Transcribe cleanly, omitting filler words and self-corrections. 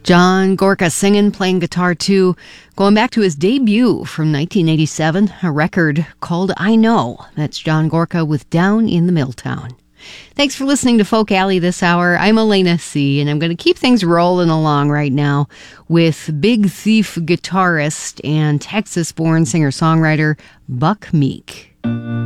John Gorka singing, playing guitar too, going back to his debut from 1987, a record called I Know. That's John Gorka with Down in the Milltown. Thanks for listening to Folk Alley this hour. I'm Elena C., and I'm going to keep things rolling along right now with Big Thief guitarist and Texas-born singer-songwriter Buck Meek.